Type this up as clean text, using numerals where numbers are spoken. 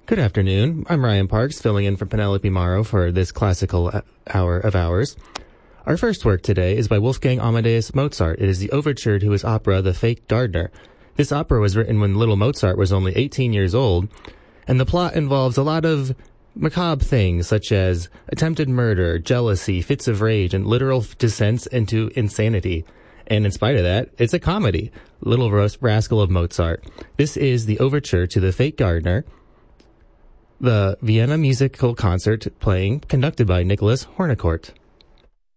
Good afternoon. I'm Ryan Parks, filling in for Penelope Morrow for this classical hour of ours. Our first work today is by Wolfgang Amadeus Mozart. It is the overture to his opera, The Fate Gardener. This opera was written when little Mozart was only 18 years old, and the plot involves a lot of macabre things such as attempted murder, jealousy, fits of rage, and literal descents into insanity. And in spite of that, it's a comedy. Little Rascal of Mozart. This is the overture to The Fate Gardener, the Vienna Musical Concert conducted by Nicholas Hornicourt.